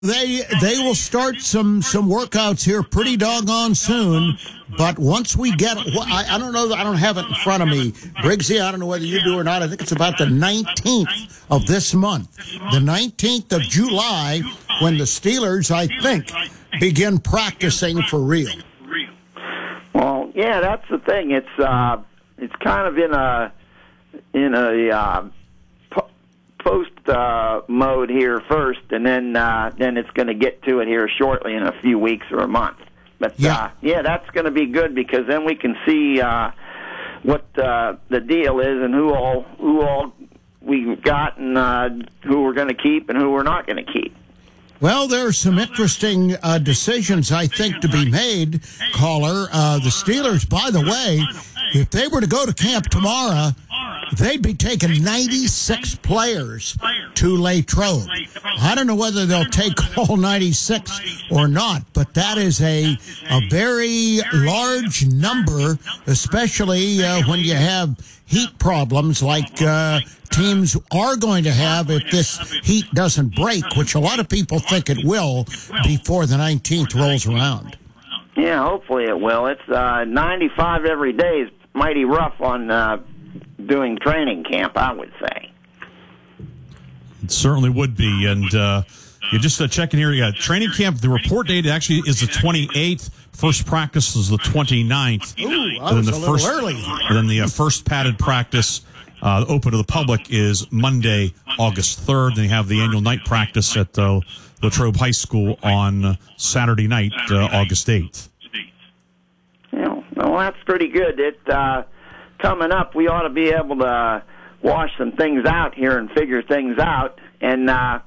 They will start some workouts here pretty doggone soon. But once we get, I don't know, I don't have it in front of me, Briggsy. I don't know whether you do or not. I think it's about the 19th of this month, the 19th of July, when the Steelers, I think, begin practicing for real. Well, yeah, that's the thing. It's kind of in a post mode here first, and then it's going to get to it here shortly in a few weeks or a month. But yeah, that's going to be good because then we can see what the deal is and who all we've got and who we're going to keep and who we're not going to keep. Well, there are some interesting decisions, I think, to be made, caller. The Steelers, by the way, if they were to go to camp tomorrow, they'd be taking 96 players to Latrobe. I don't know whether they'll take all 96 or not, but that is a very large number, especially when you have heat problems like teams are going to have if this heat doesn't break, which a lot of people think it will before the 19th rolls around. Yeah, hopefully it will. It's 95 every day is mighty rough on doing training camp, I would say. It certainly would be. And you just checking here, you got training camp. The report date actually is the 28th. First practice is the 29th. Ooh, I was a little early. And then the first padded practice open to the public is Monday, August 3rd. Then you have the annual night practice at Latrobe High School on Saturday night, August 8th. Yeah, well, that's pretty good. Coming up, we ought to be able to wash some things out here and figure things out. And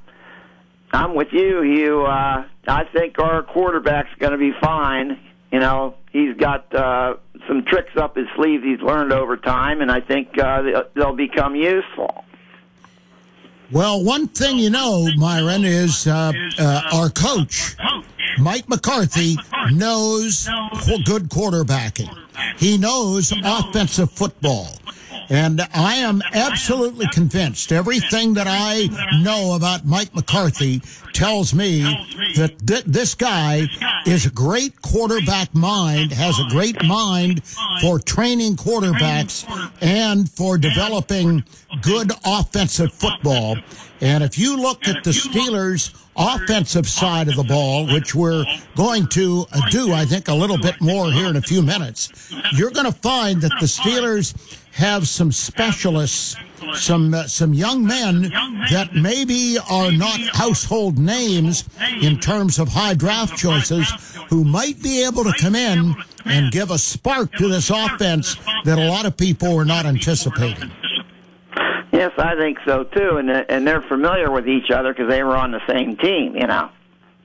I'm with you, Hugh. I think our quarterback's going to be fine. You know, he's got some tricks up his sleeve he's learned over time, and I think they'll become useful. Well, one thing you know, Myron, is our coach, Mike McCarthy, knows good quarterbacking. He knows offensive football. And I am absolutely convinced everything that I know about Mike McCarthy tells me that this guy is a great quarterback mind, has a great mind for training quarterbacks and for developing good offensive football. And if you look at the Steelers' offensive side of the ball, which we're going to do, I think, a little bit more here in a few minutes, you're going to find that the Steelers have some specialists, some young men that maybe are not household names in terms of high draft choices, who might be able to come in and give a spark to this offense that a lot of people were not anticipating. Yes, I think so, too, and they're familiar with each other because they were on the same team, you know.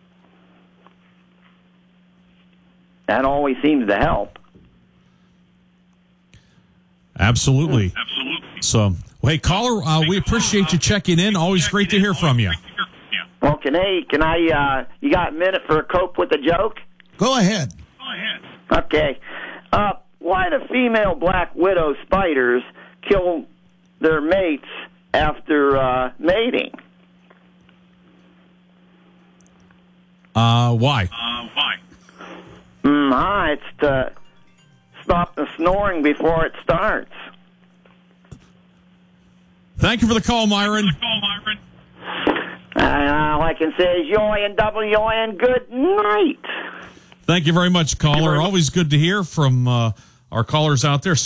That always seems to help. Absolutely. So, well, hey, caller, we appreciate you checking in. Always great to hear from you. Well, can I, you got a minute for a cope with a joke? Go ahead. Okay. Why do female black widow spiders kill their mates after mating? Why? It's to stop the snoring before it starts. Thank you for the call, Myron. All I can say is yoin, W-O-N, good night. Thank you very much, caller. Always good to hear from our callers out there,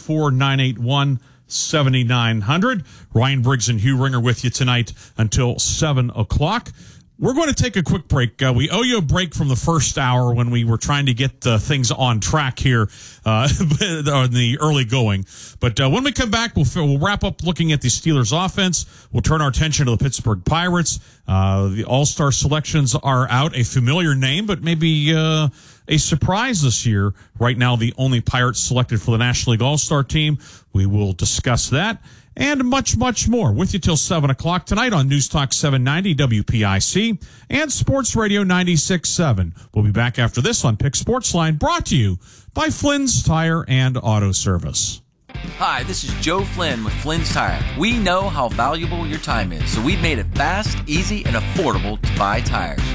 724-981-7900. Ryan Briggs and Hugh Ringer with you tonight until 7 o'clock. We're going to take a quick break. We owe you a break from the first hour when we were trying to get things on track here in the early going. But when we come back, we'll wrap up looking at the Steelers offense. We'll turn our attention to the Pittsburgh Pirates. The All-Star selections are out, a familiar name, but maybe a surprise this year. Right now, the only Pirates selected for the National League All-Star team. We will discuss that and much, much more with you till 7 o'clock tonight on News Talk 790 WPIC and Sports Radio 96.7. We'll be back after this on Pick Sports Line, brought to you by Flynn's Tire and Auto Service. Hi, this is Joe Flynn with Flynn's Tire. We know how valuable your time is, so we've made it fast, easy, and affordable to buy tires.